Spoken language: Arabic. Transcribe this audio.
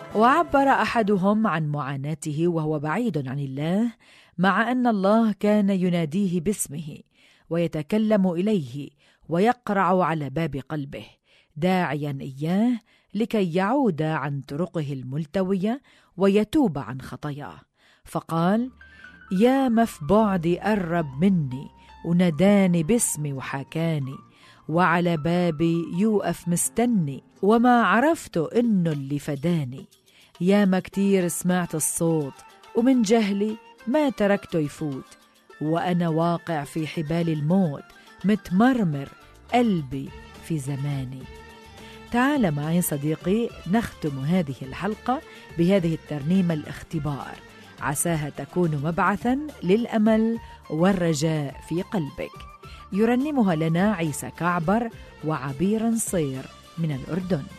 وعبر أحدهم عن معاناته وهو بعيد عن الله، مع أن الله كان يناديه باسمه ويتكلم إليه ويقرع على باب قلبه داعيا إياه لكي يعود عن طرقه الملتوية ويتوب عن خطاياه. فقال: يا في بعدي قرب مني وناداني باسمي وحكاني، وعلى بابي يوقف مستني، وما عرفت إنه اللي فداني. ياما كتير سمعت الصوت ومن جهلي ما تركته يفوت، وأنا واقع في حبال الموت متمرمر قلبي في زماني. تعال معي صديقي نختم هذه الحلقة بهذه الترنيمة الاختبار، عساها تكون مبعثا للأمل والرجاء في قلبك. يرنمها لنا عيسى كعبر وعبير نصير من الأردن.